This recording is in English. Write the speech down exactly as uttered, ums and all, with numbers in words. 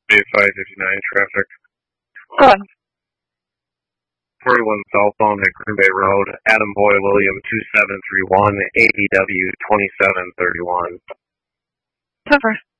Bay five fifty-nine traffic. Go on. forty-one southbound at Green Bay Road, Adam Boy William two seven three one, A D W twenty-seven thirty-one. Cover.